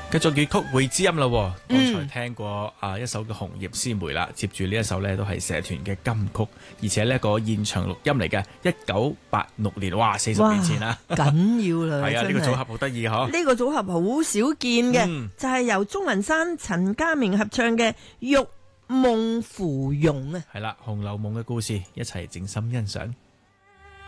繼續粵曲會知音啦，剛才聽過一首嘅《紅葉詩梅》啦，接住呢一首呢都係社團嘅金曲，而且呢個現場錄音嚟嘅，1986年，哇，40年前啦， 緊要啦， 係啊，呢個組合好得意嗬， 呢個組合好少見嘅，就係由鍾雲山、陳家明合唱嘅《玉夢芙蓉》啊， 係啦，《紅樓夢》嘅故事，一齊靜心欣賞。